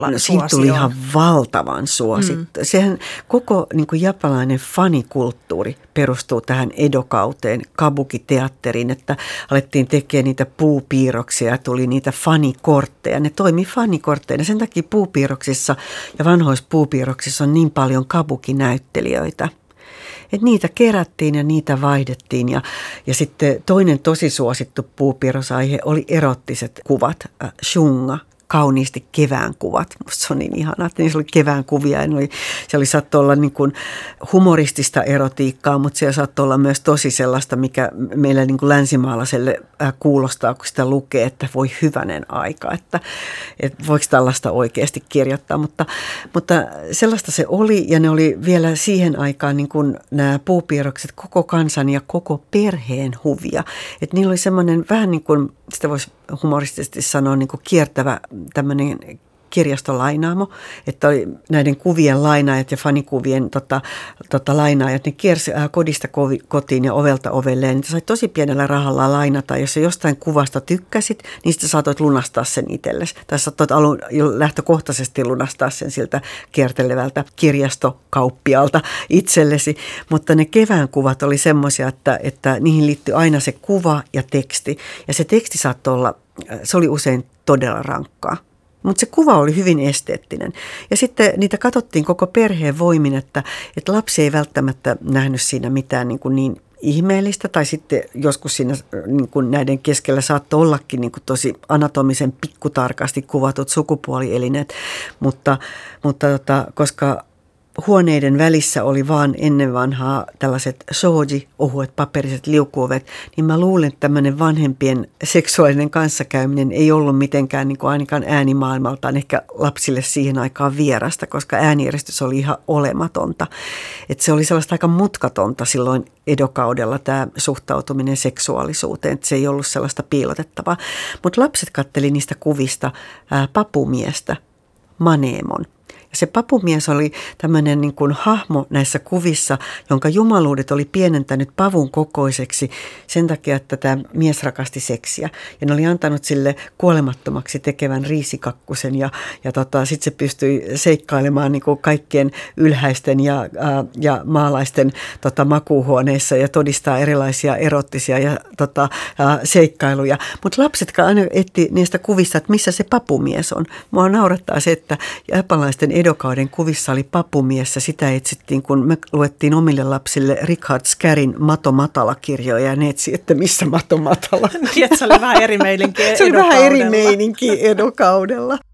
Siitä tuli ihan valtavan suosittu. Sehän koko niin kuin japanilainen fanikulttuuri perustuu tähän Edo-kauteen, kabuki-teatteriin, että alettiin tekemään niitä puupiirroksia ja tuli niitä fanikortteja. Ne toimi fanikortteina. Sen takia puupiirroksissa ja vanhoissa puupiirroksissa on niin paljon kabuki-näyttelijöitä. Että niitä kerättiin ja niitä vaihdettiin ja sitten toinen tosi suosittu puupiirrosaihe oli erottiset kuvat, shunga. Kauniisti kevään kuvat. Musta se on niin ihanaa, että niissä oli kevään kuvia. Se oli saattoi olla niin kuin humoristista erotiikkaa, mutta se saattoi olla myös tosi sellaista, mikä meillä niin kuin länsimaalaiselle kuulostaa, kun sitä lukee, että voi hyvänen aika, että voiko tällaista oikeasti kirjoittaa. Mutta sellaista se oli ja ne oli vielä siihen aikaan niin kuin nämä puupiirrokset koko kansan ja koko perheen huvia. Että niillä oli semmoinen vähän niin kuin, sitä voisi humoristisesti sanoa niin kuin kiertävä tämmöinen kirjastolainaamo, että oli näiden kuvien lainaajat ja fanikuvien lainaajat, ne kiersi kodista kotiin ja ovelta ovelle. Niitä sai tosi pienellä rahalla lainata. Jos sä jostain kuvasta tykkäsit, niin sitten saatoit lunastaa sen itsellesi. Tai saatoit lähtökohtaisesti lunastaa sen siltä kiertelevältä kirjastokauppialta itsellesi. Mutta ne kevään kuvat oli semmoisia, että niihin liittyi aina se kuva ja teksti. Ja se teksti saattoi olla, se oli usein todella rankkaa. Mutta se kuva oli hyvin esteettinen. Ja sitten niitä katsottiin koko perheen voimin, että lapsi ei välttämättä nähnyt siinä mitään niin ihmeellistä. Tai sitten joskus siinä niin kuin näiden keskellä saattoi ollakin niin kuin tosi anatomisen pikkutarkasti kuvatut sukupuolielineet. Mutta koska huoneiden välissä oli vaan ennen vanhaa tällaiset shoji, ohuet paperiset liukuovet, niin mä luulen, että tämmöinen vanhempien seksuaalinen kanssakäyminen ei ollut mitenkään niin kuin ainakaan äänimaailmaltaan ehkä lapsille siihen aikaan vierasta, koska äänijärjestys oli ihan olematonta. Että se oli sellaista aika mutkatonta silloin Edo-kaudella tämä suhtautuminen seksuaalisuuteen, että se ei ollut sellaista piilotettavaa. Mutta lapset katteli niistä kuvista papumiestä, Manemon. Ja se papumies oli tämmöinen niin kuin hahmo näissä kuvissa, jonka jumaluudet oli pienentänyt pavun kokoiseksi sen takia, että tämä mies rakasti seksiä. Ja ne oli antanut sille kuolemattomaksi tekevän riisikakkusen ja sitten se pystyi seikkailemaan niin kuin kaikkien ylhäisten ja maalaisten makuuhuoneissa ja todistaa erilaisia erottisia seikkailuja. Mutta lapsetkaan aina etti niistä kuvista, että missä se papumies on. Mua naurattaa se, että japanilaisten Edo-kauden kuvissa oli papumies ja sitä etsittiin, kun me luettiin omille lapsille Richard Scarrin Mato Matala-kirjoja ja ne etsi, että missä Mato Matala. Se oli vähän eri meininki Se oli vähän eri meininki Edo-kaudella.